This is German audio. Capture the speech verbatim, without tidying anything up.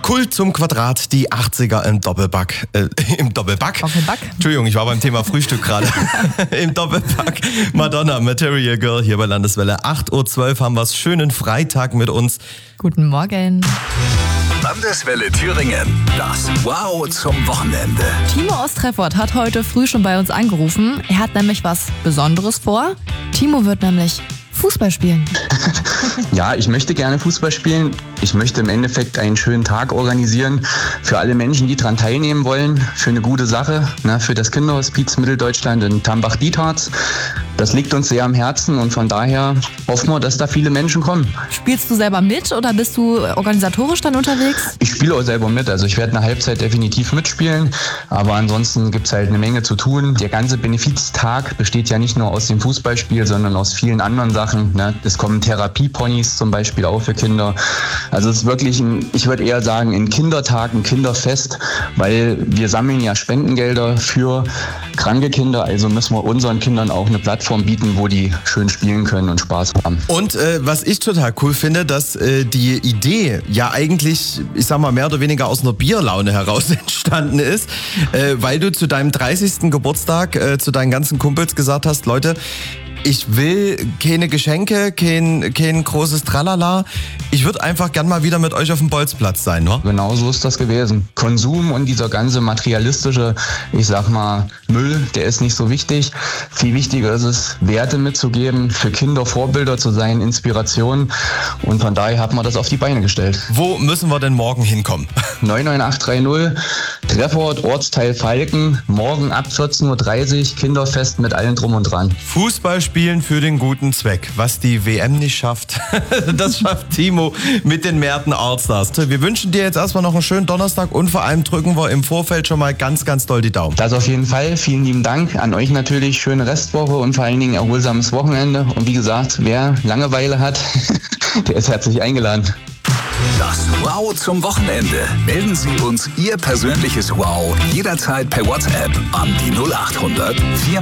Kult zum Quadrat, die achtziger im Doppelback. Äh, im Doppelback? Doppelback? Entschuldigung, ich war beim Thema Frühstück gerade. Im Doppelback. Madonna, Material Girl hier bei Landeswelle. acht Uhr zwölf haben wir schönen Freitag mit uns. Guten Morgen. Landeswelle Thüringen. Das Wow zum Wochenende. Timo aus Treffort hat heute früh schon bei uns angerufen. Er hat nämlich was Besonderes vor. Timo wird nämlich Fußball spielen. Ja, ich möchte gerne Fußball spielen. Ich möchte im Endeffekt einen schönen Tag organisieren für alle Menschen, die daran teilnehmen wollen, für eine gute Sache, ne, für das Kinderhospiz Mitteldeutschland in Tambach-Dietharz. Das liegt uns sehr am Herzen und von daher hoffen wir, dass da viele Menschen kommen. Spielst du selber mit oder bist du organisatorisch dann unterwegs? Ich spiele auch selber mit, also ich werde eine Halbzeit definitiv mitspielen, aber ansonsten gibt es halt eine Menge zu tun. Der ganze Benefiztag besteht ja nicht nur aus dem Fußballspiel, sondern aus vielen anderen Sachen. Ne? Es kommen Therapieponys zum Beispiel auch für Kinder. Also es ist wirklich, ein, ich würde eher sagen, ein Kindertag, ein Kinderfest, weil wir sammeln ja Spendengelder für kranke Kinder, also müssen wir unseren Kindern auch eine Plattform bieten, wo die schön spielen können und Spaß haben. Und äh, was ich total cool finde, dass äh, die Idee ja eigentlich, ich sag mal, mehr oder weniger aus einer Bierlaune heraus entstanden ist, äh, weil du zu deinem dreißigsten Geburtstag äh, zu deinen ganzen Kumpels gesagt hast, Leute, ich will keine Geschenke, kein, kein großes Tralala. Ich würde einfach gern mal wieder mit euch auf dem Bolzplatz sein, ne? Genau so ist das gewesen. Konsum und dieser ganze materialistische, ich sag mal, Müll, der ist nicht so wichtig. Viel wichtiger ist es, Werte mitzugeben, für Kinder Vorbilder zu sein, Inspiration. Und von daher hat man das auf die Beine gestellt. Wo müssen wir denn morgen hinkommen? neun neun acht drei null, Treffort, Ortsteil Falken, morgen ab vierzehn Uhr dreißig, Kinderfest mit allem drum und dran. Fußball spielen für den guten Zweck. Was die W M nicht schafft, das schafft Timo mit den Merten Allstars. Wir wünschen dir jetzt erstmal noch einen schönen Donnerstag und vor allem drücken wir im Vorfeld schon mal ganz, ganz doll die Daumen. Das auf jeden Fall. Vielen lieben Dank. An euch natürlich schöne Restwoche und vor allen Dingen erholsames Wochenende. Und wie gesagt, wer Langeweile hat, der ist herzlich eingeladen. Das Wow zum Wochenende. Melden Sie uns Ihr persönliches Wow jederzeit per WhatsApp an die null acht hundert vier